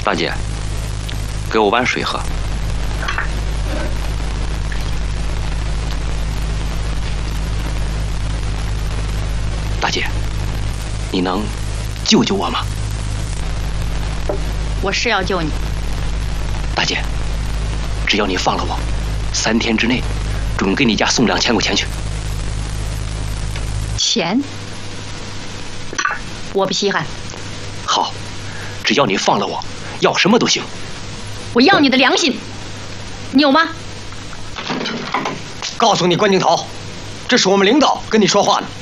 大姐，给我碗水喝。大姐，你能救救我吗？ 我是要救你。 大姐，只要你放了我，3天之内，准给你家送2000块钱去。 钱？我不稀罕。 好，只要你放了我，要什么都行。 我要你的良心，你有吗？ 告诉你，关镜头，这是我们领导跟你说话呢。